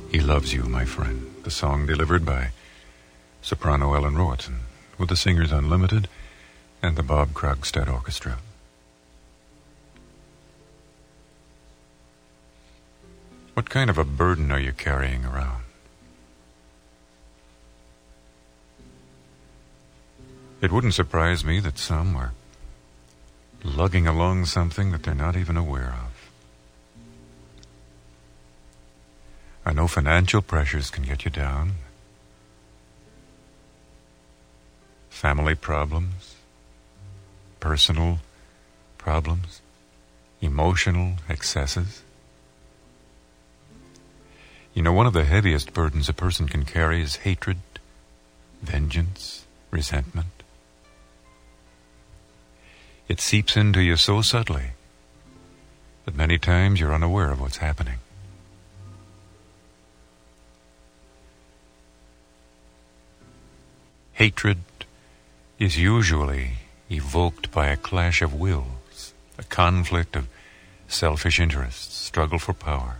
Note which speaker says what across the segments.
Speaker 1: He Loves You, My Friend, the song delivered by soprano Ellen Rowatson with the Singers Unlimited and the Bob Krogstad Orchestra. What kind of a burden are you carrying around? It wouldn't surprise me that some are lugging along something that they're not even aware of. I know financial pressures can get you down. Family problems, personal problems, emotional excesses. You know, one of the heaviest burdens a person can carry is hatred, vengeance, resentment. It seeps into you so subtly that many times you're unaware of what's happening. Hatred is usually evoked by a clash of wills, a conflict of selfish interests, struggle for power.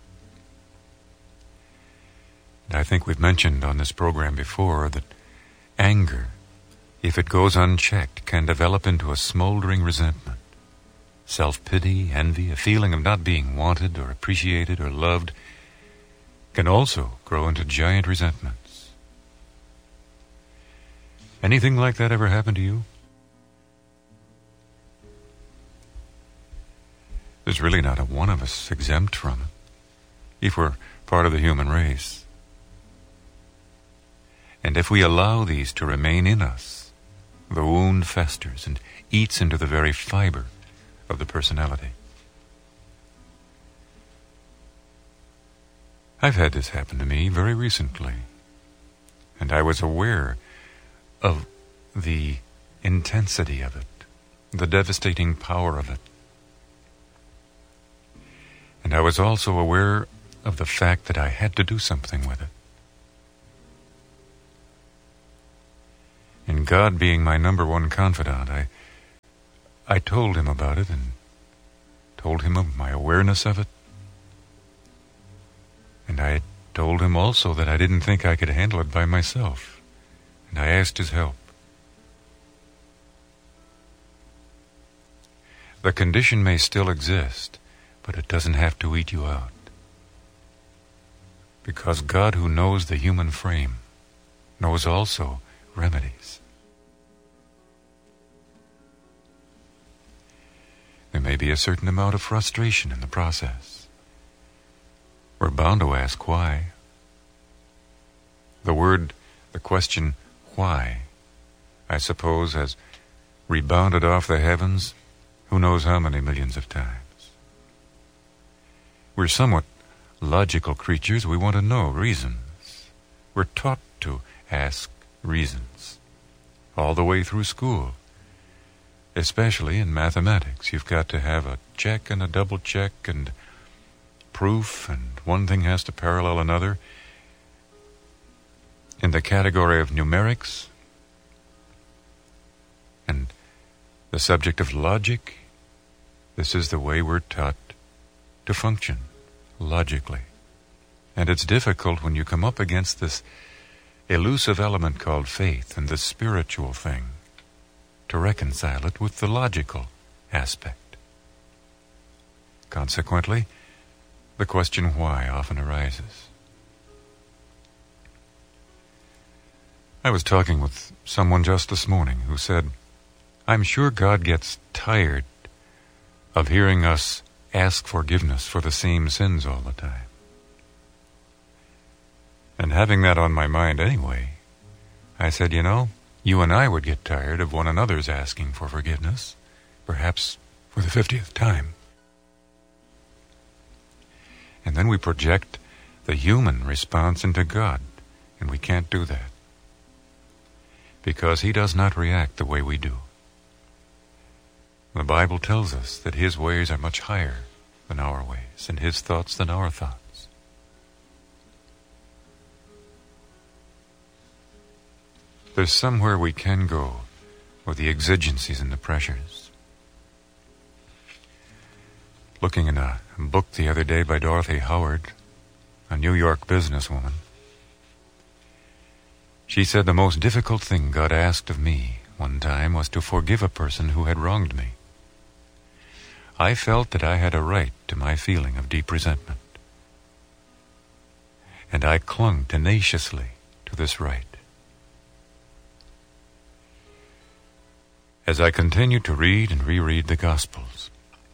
Speaker 1: And I think we've mentioned on this program before that anger, if it goes unchecked, can develop into a smoldering resentment, self-pity, envy, a feeling of not being wanted or appreciated or loved, can also grow into giant resentments. Anything like that ever happen to you? There's really not a one of us exempt from it, if we're part of the human race. And if we allow these to remain in us, the wound festers and eats into the very fiber of the personality. I've had this happen to me very recently, and I was aware of the intensity of it, the devastating power of it. And I was also aware of the fact that I had to do something with it. And God being my number one confidant, I told him about it and told him of my awareness of it. And I told him also that I didn't think I could handle it by myself. And I asked his help. The condition may still exist, but it doesn't have to eat you out. Because God, who knows the human frame, knows also remedies. There may be a certain amount of frustration in the process. We're bound to ask why. The question, why, I suppose, has rebounded off the heavens who knows how many millions of times. We're somewhat logical creatures. We want to know reasons. We're taught to ask reasons all the way through school, especially in mathematics. You've got to have a check and a double check and proof, and one thing has to parallel another. In the category of numerics and the subject of logic, this is the way we're taught to function, logically. And it's difficult when you come up against this elusive element called faith and the spiritual thing to reconcile it with the logical aspect. Consequently, the question why often arises. I was talking with someone just this morning who said, I'm sure God gets tired of hearing us ask forgiveness for the same sins all the time. And having that on my mind anyway, I said, you and I would get tired of one another's asking for forgiveness, perhaps for the 50th time. And then we project the human response into God, and we can't do that, because he does not react the way we do. The Bible tells us that his ways are much higher than our ways, and his thoughts than our thoughts. There's somewhere we can go with the exigencies and the pressures. Looking in a book the other day by Dorothy Howard, a New York businesswoman. She said the most difficult thing God asked of me one time was to forgive a person who had wronged me. I felt that I had a right to my feeling of deep resentment, and I clung tenaciously to this right. As I continued to read and reread the Gospels,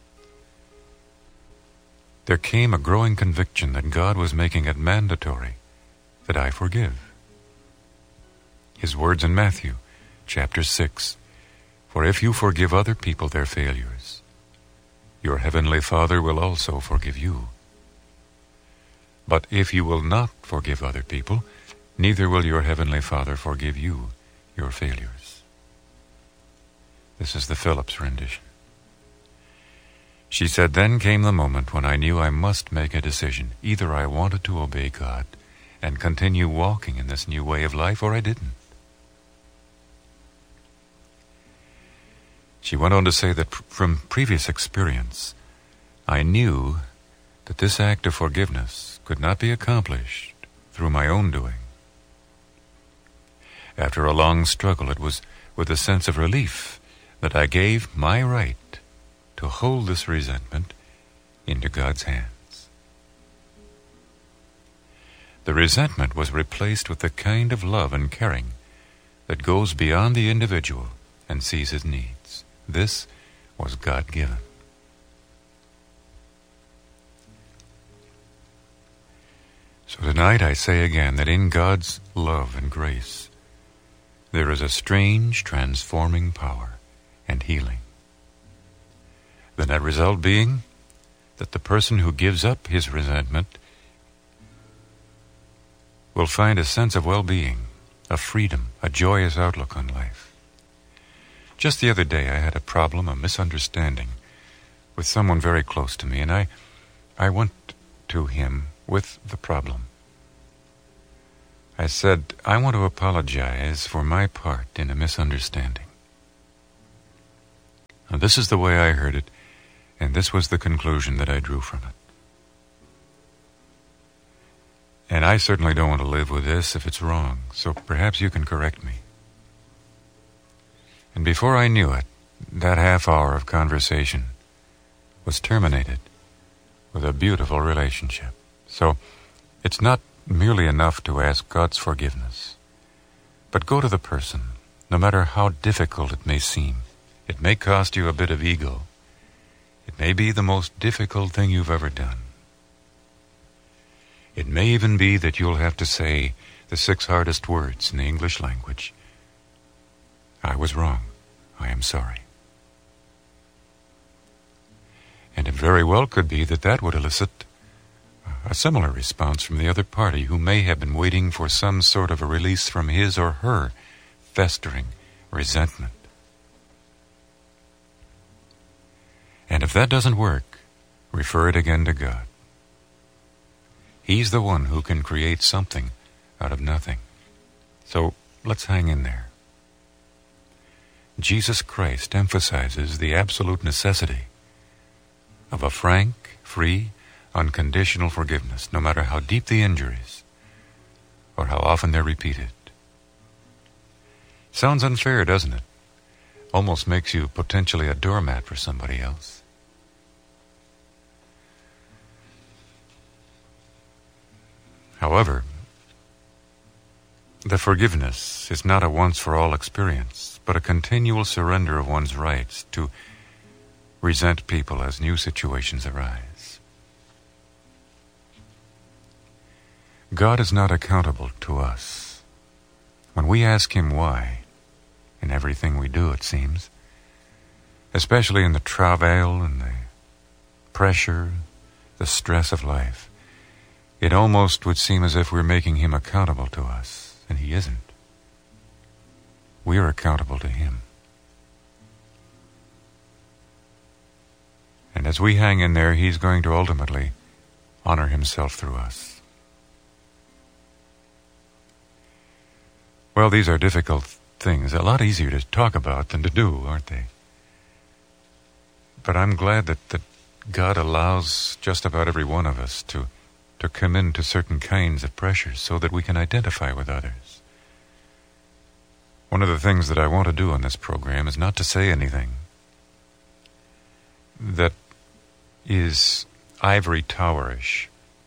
Speaker 1: there came a growing conviction that God was making it mandatory that I forgive. His words in Matthew, chapter 6, "For if you forgive other people their failures, your heavenly Father will also forgive you. But if you will not forgive other people, neither will your heavenly Father forgive you your failures." This is the Phillips rendition. She said, "Then came the moment when I knew I must make a decision. Either I wanted to obey God and continue walking in this new way of life, or I didn't." She went on to say that from previous experience, I knew that this act of forgiveness could not be accomplished through my own doing. After a long struggle, it was with a sense of relief that I gave my right to hold this resentment into God's hands. The resentment was replaced with the kind of love and caring that goes beyond the individual and sees his needs. This was God-given. So tonight I say again that in God's love and grace, there is a strange transforming power and healing. The net result being that the person who gives up his resentment will find a sense of well-being, a freedom, a joyous outlook on life. Just the other day I had a problem, a misunderstanding with someone very close to me, and I went to him with the problem. I said, "I want to apologize for my part in a misunderstanding." Now, this is the way I heard it, and this was the conclusion that I drew from it. And I certainly don't want to live with this if it's wrong, so perhaps you can correct me. And before I knew it, that half hour of conversation was terminated with a beautiful relationship. So it's not merely enough to ask God's forgiveness, but go to the person, no matter how difficult it may seem. It may cost you a bit of ego. It may be the most difficult thing you've ever done. It may even be that you'll have to say the 6 hardest words in the English language. I was wrong. I am sorry. And it very well could be that that would elicit a similar response from the other party, who may have been waiting for some sort of a release from his or her festering resentment. And if that doesn't work, refer it again to God. He's the one who can create something out of nothing. So let's hang in there. Jesus Christ emphasizes the absolute necessity of a frank, free, unconditional forgiveness, no matter how deep the injuries or how often they're repeated. Sounds unfair, doesn't it? Almost makes you potentially a doormat for somebody else. However, the forgiveness is not a once-for-all experience, but a continual surrender of one's rights to resent people as new situations arise. God is not accountable to us. When we ask Him why, in everything we do, it seems, especially in the travail and the pressure, the stress of life, it almost would seem as if we're making Him accountable to us, and He isn't. We are accountable to Him. And as we hang in there, He's going to ultimately honor Himself through us. Well, these are difficult things, a lot easier to talk about than to do, aren't they? But I'm glad that God allows just about every one of us to to come into certain kinds of pressures so that we can identify with others. One of the things that I want to do on this program is not to say anything that is ivory towerish.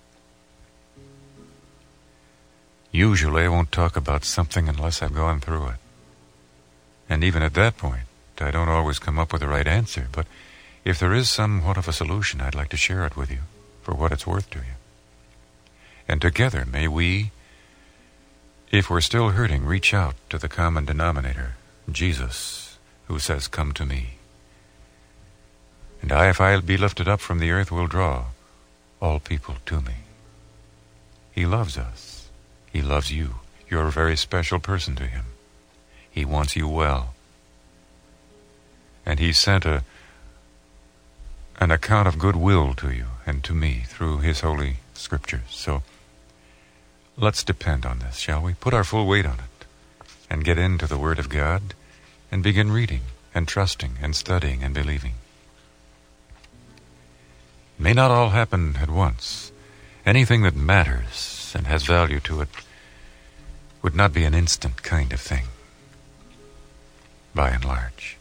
Speaker 1: Usually I won't talk about something unless I've gone through it. And even at that point, I don't always come up with the right answer, but if there is somewhat of a solution, I'd like to share it with you for what it's worth to you. And together, may we, if we're still hurting, reach out to the common denominator, Jesus, who says, "Come to me. And if I'll be lifted up from the earth, will draw all people to me." He loves us. He loves you. You're a very special person to him. He wants you well. And he sent an account of goodwill to you and to me through his holy scriptures. So let's depend on this, shall we? Put our full weight on it and get into the Word of God and begin reading and trusting and studying and believing. It may not all happen at once. Anything that matters and has value to it would not be an instant kind of thing, by and large.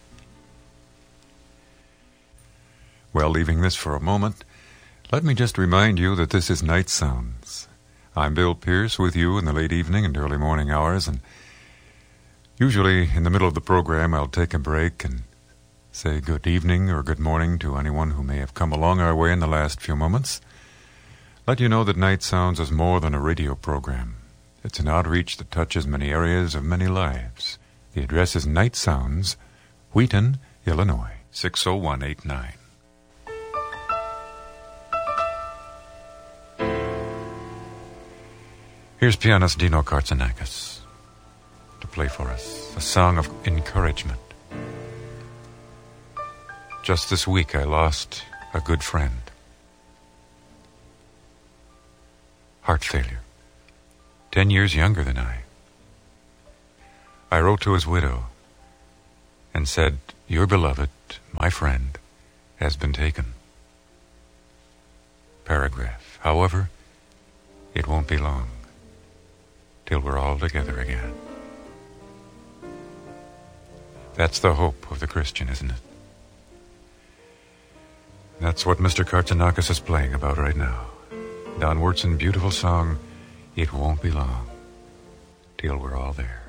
Speaker 1: Well, leaving this for a moment, let me just remind you that this is Night Sounds. I'm Bill Pierce with you in the late evening and early morning hours, and usually in the middle of the program I'll take a break and say good evening or good morning to anyone who may have come along our way in the last few moments. Let you know that Night Sounds is more than a radio program. It's an outreach that touches many areas of many lives. The address is Night Sounds, Wheaton, Illinois, 60189. Here's pianist Dino Kartsanakis to play for us a song of encouragement. Just this week I lost a good friend. Heart failure. 10 years younger than I. I wrote to his widow and said, "Your beloved, my friend, has been taken." Paragraph. However, it won't be long till we're all together again. That's the hope of the Christian, isn't it? That's what Mr. Kartsanakis is playing about right now. Don Wurtz's beautiful song, "It Won't Be Long Till We're All There."